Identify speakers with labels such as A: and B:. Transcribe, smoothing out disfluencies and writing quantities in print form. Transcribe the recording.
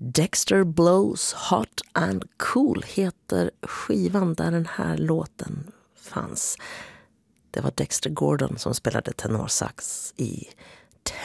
A: Dexter Blows Hot and Cool heter skivan där den här låten fanns. Det var Dexter Gordon som spelade tenorsax i